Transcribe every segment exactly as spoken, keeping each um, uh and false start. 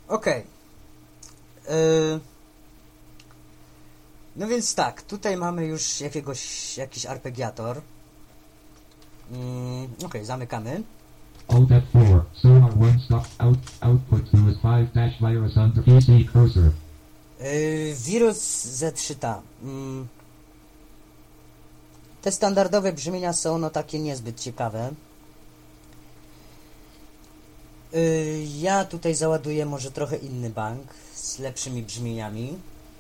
Okej. Yy, no więc tak, tutaj mamy już jakiegoś, jakiś arpeggiator. Yy, Okej, zamykamy. Alt F four. Sonar one stop out output to is five dash virus under P C cursor. Yy, wirus Z trzy T. Yy. Te standardowe brzmienia są no takie niezbyt ciekawe. Yy, ja tutaj załaduję może trochę inny bank z lepszymi brzmieniami.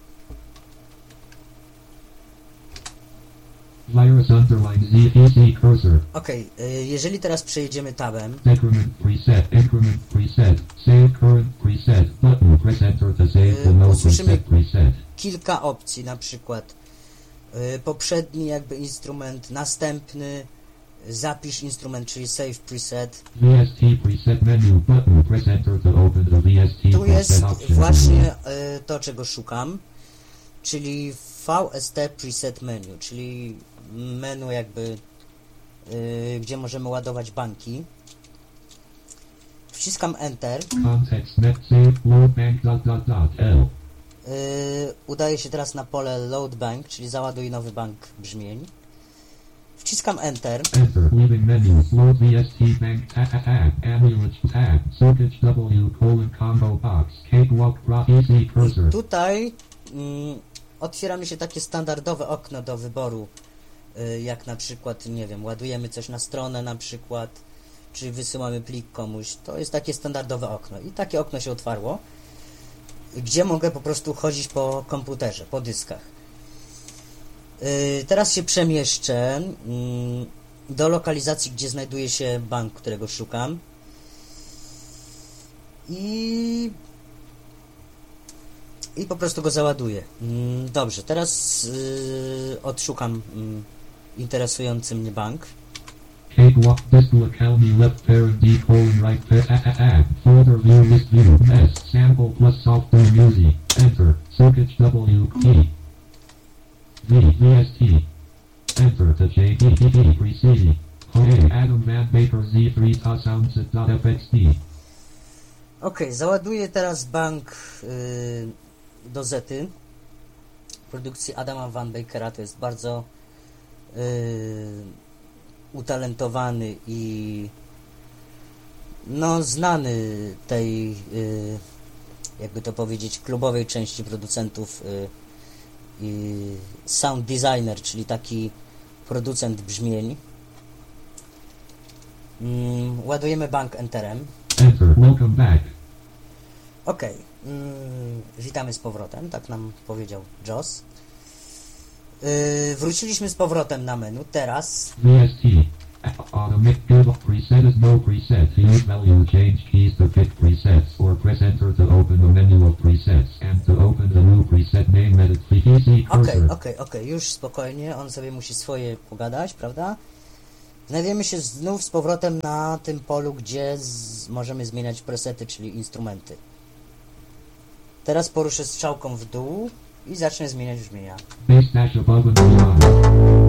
Virus underline Z P C cursor. Okej, yy, jeżeli teraz przejedziemy tabem. Decrement preset. Increment preset. Save current preset. Button. Press enter to save the no Usłyszymy preset preset. kilka opcji, na przykład yy, poprzedni jakby instrument, następny, zapisz instrument, czyli save preset. V S T preset menu. Button. Press enter to open the V S T Tu jest preset option. właśnie yy, to, czego szukam, czyli V S T preset menu, czyli menu jakby, yy, gdzie możemy ładować banki. Wciskam Enter. Context net save load bank dot dot dot L. Yy, udaje się teraz na pole Load Bank, czyli załaduj nowy bank brzmień. Wciskam Enter. Enter. Leaving menu. Load V S T bank tab tab ambulance tab circuit W colon combo box cakewalk raw P C cursor. Tutaj mm, otwiera mi się takie standardowe okno do wyboru, yy, jak na przykład, nie wiem, ładujemy coś na stronę na przykład, czy wysyłamy plik komuś. To jest takie standardowe okno i takie okno się otwarło, gdzie mogę po prostu chodzić po komputerze, po dyskach. Yy, teraz się przemieszczę yy, do lokalizacji, gdzie znajduje się bank, którego szukam. I i po prostu go załaduję. Yy, dobrze, teraz yy, odszukam yy, interesujący mnie bank. Cakewalk disk locality left parent D colon right parent folder view list view S sample plus software music enter circuit W key V V S T enter to J P P P preceding Hey Adam Van Baker Z three ta soundset dot F X D. Ok, załaduję teraz bank yy, do Zety produkcji Adama Van Bakera. To jest bardzo yy, utalentowany i no znany tej yy, jakby to powiedzieć klubowej części producentów yy, i sound designer, czyli taki producent brzmień. Mm, ładujemy bank Enterem. Enter. Welcome back. Ok, mm, witamy z powrotem, tak nam powiedział Joss. Yy, wróciliśmy z powrotem na menu, teraz V S T automatic give preset is no preset. Use value change keys to pick presets or press enter to open the menu of presets and to open the new preset name edit P C Okej, cursor. okej, okej, już spokojnie, on sobie musi swoje pogadać, prawda? Znajdujemy się znów z powrotem na tym polu, gdzie z, możemy zmieniać presety, czyli instrumenty. Teraz poruszę strzałką w dół i zacznę zmieniać brzmienia. Bass dash above and beyond.